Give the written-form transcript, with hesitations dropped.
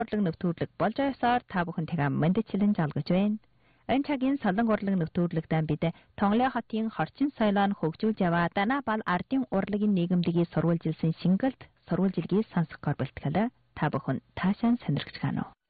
урлаг нөтөрлөг болж байсаар та бүхэнтэйгээ мэдчилэн жалгаж байна. Энэ цагийн солон урлаг нөтөрлөгтөө бид Тонглой хотын хорчин соёлоо хөгжүүлж яваа Дана Бал ардын урлагийн нийгэмлэгийг сурвалжилсан шингэлт сурвалжилгийг сонсох гол бэлтгэл. Та бүхэн таашаан сонирхож байна уу?